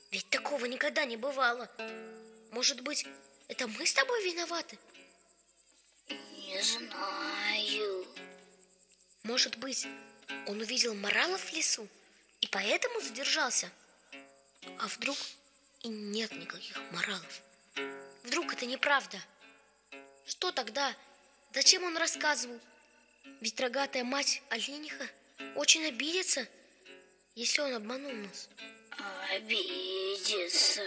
Ведь такого никогда не бывало. Может быть, это мы с тобой виноваты? Не знаю. Может быть, он увидел моралов в лесу и поэтому задержался? А вдруг и нет никаких моралов? Вдруг это неправда? Что тогда? Зачем он рассказывал? Ведь рогатая мать олениха очень обидится, если он обманул нас. Обидится.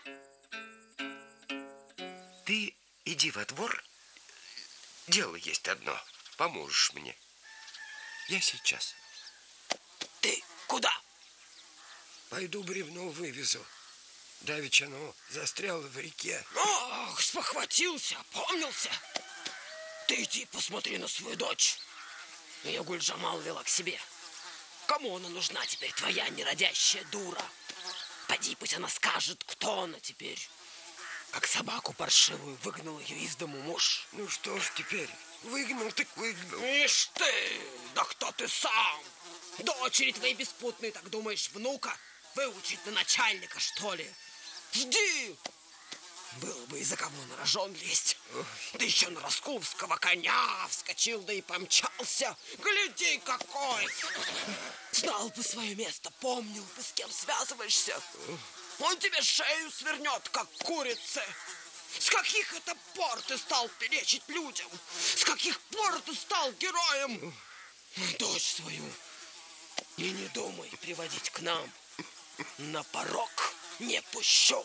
Ты иди во двор. Дело есть одно. Поможешь мне. Я сейчас. Ты куда? Пойду бревно вывезу. Давеча оно застряло в реке. Ох, спохватился, опомнился. Ты иди посмотри на свою дочь. Ее Гуль-Джамал вела к себе. Кому она нужна теперь, твоя неродящая дура? Поди, пусть она скажет, кто она теперь. Как собаку паршивую выгнал ее из дому муж. Ну что ж теперь, выгнал так выгнал. Ишь ты, да кто ты сам? Дочери твои беспутные, так думаешь, внука выучить на начальника, что ли? Жди! Было бы из-за кого на рожон лезть. Да еще на росковского коня вскочил, да и помчался. Гляди, какой! Знал бы свое место, помнил бы, с кем связываешься. Он тебе шею свернет, как курицы. С каких это пор ты стал перечить людям? С каких пор ты стал героем? Дочь свою и не думай приводить к нам. На порог не пущу.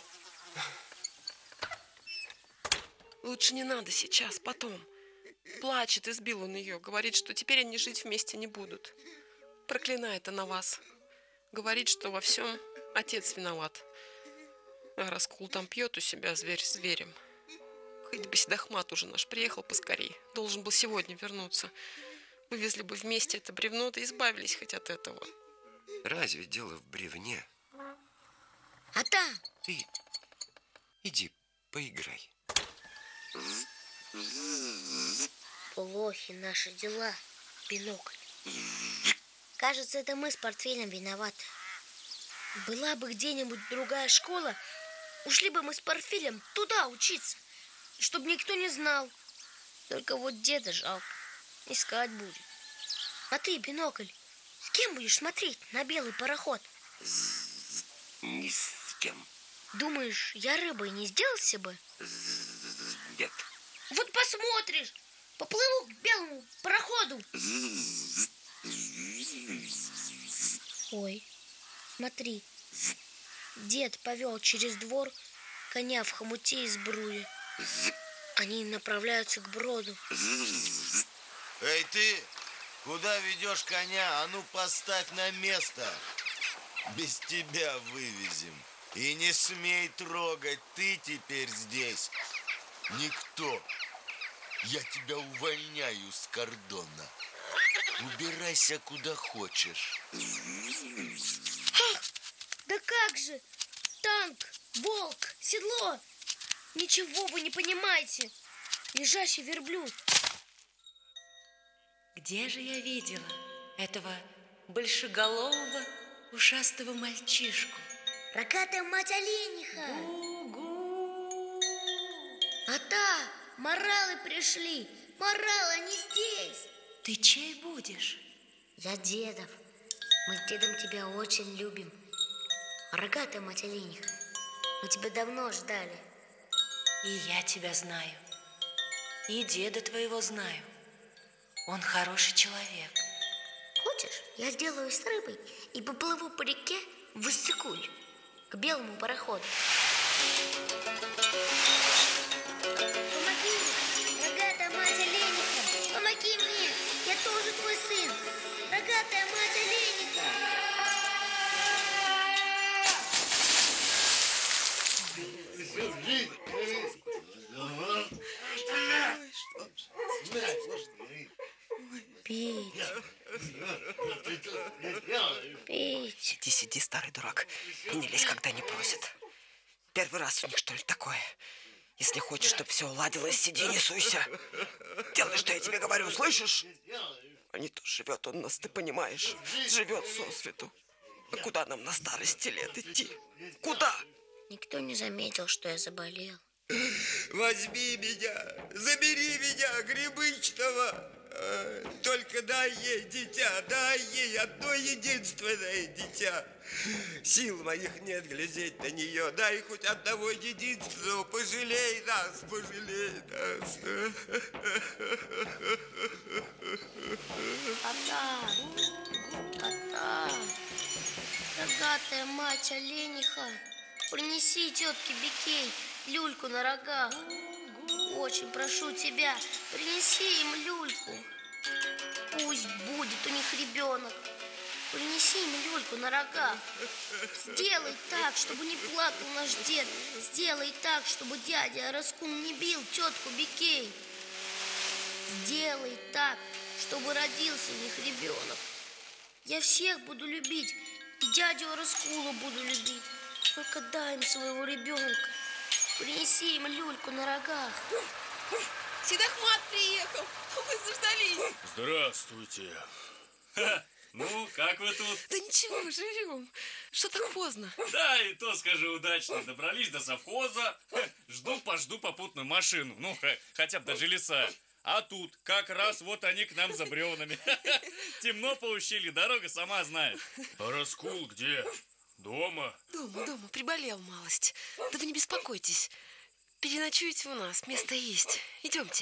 Лучше не надо сейчас, потом. Плачет, избил он ее. Говорит, что теперь они жить вместе не будут. Проклинает она вас. Говорит, что во всем отец виноват. А Раскул там пьет у себя зверь с зверем. Хоть бы Седахмат уже наш приехал поскорей. Должен был сегодня вернуться. Вывезли бы вместе это бревно, да избавились хоть от этого. Разве дело в бревне? Ата! Ты иди поиграй. Плохи наши дела, Бинокль. Кажется, это мы с портфелем виноваты. Была бы где-нибудь другая школа, ушли бы мы с портфелем туда учиться, чтобы никто не знал. Только вот деда жалко, искать будет. А ты, Бинокль, с кем будешь смотреть на белый пароход? Ни с кем. Думаешь, я рыбой не сделался бы? Нет. Вот посмотришь, поплыву к белому пароходу. Ой, смотри, дед повел через двор коня в хомуте из бруи. Они направляются к броду. Эй, ты, куда ведешь коня? А ну, поставь на место. Без тебя вывезем. И не смей трогать, ты теперь здесь никто. Я тебя увольняю с кордона. Убирайся куда хочешь. Да как же? Танк, волк, седло. Ничего вы не понимаете. Лежащий верблюд. Где же я видела этого большеголового ушастого мальчишку? Рогатая мать олениха. Гу-гу. Ата, моралы пришли. Моралы, они здесь. Ты чей будешь? Я дедов. Мы с дедом тебя очень любим. Рогатая мать олениха, мы тебя давно ждали. И я тебя знаю. И деда твоего знаю. Он хороший человек. Хочешь, я сделаю с рыбой и поплыву по реке в Иссык-Куль, к белому пароходу. Помоги мне, рогатая мать олениха. Помоги мне, я тоже твой сын. Рогатая мать олениха. Пить. Пить. Иди сиди, старый дурак, и не лезь, когда не просят. Первый раз у них, что ли, такое? Если хочешь, чтобы все уладилось, сиди, не суйся. Делай, что я тебе говорю, слышишь? А не то живет он нас, ты понимаешь, живет сосвету. А куда нам на старости лет идти? Куда? Никто не заметил, что я заболел. Возьми меня, забери меня, Грибычного. Только дай ей дитя, дай ей одно единственное дитя. Сил моих нет глядеть на нее. Дай хоть одного единственного, пожалей нас, пожалей нас. Кота, рогатая мать олениха, принеси тетке Бикей люльку на рогах. Очень прошу тебя, принеси им люльку. Пусть будет у них ребенок. Принеси им люльку на рогах. Сделай так, чтобы не плакал наш дед. Сделай так, чтобы дядя Раскун не бил тетку Бикей. Сделай так, чтобы родился у них ребенок. Я всех буду любить, и дядю Раскула буду любить. Только дай им своего ребенка. Принеси им люльку на рогах. Седохмат приехал. Мы заждались. Здравствуйте. Ну, как вы тут? Да ничего, живем. Что так поздно? Да, и то, скажу, удачно. Добрались до совхоза. Жду попутную машину. Ну, хотя бы до Желеса. А тут как раз вот они к нам за бревнами. Темно по ущелью, дорога сама знаешь. А Раскул где? Дома? Дома. Приболел малость. Да вы не беспокойтесь. Переночуете у нас, место есть. Идемте.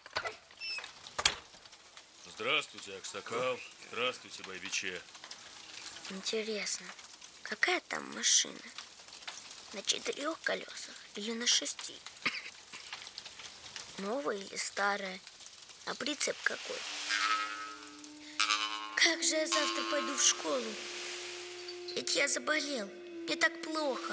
Здравствуйте, Аксакал. Здравствуйте, Байбиче. Интересно, какая там машина? На 4 колесах или на 6? Новая или старая? А прицеп какой? Как же я завтра пойду в школу? Ведь я заболел. Мне так плохо.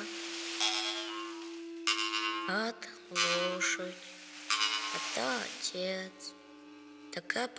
Ад, лошадь, а та отец. Такая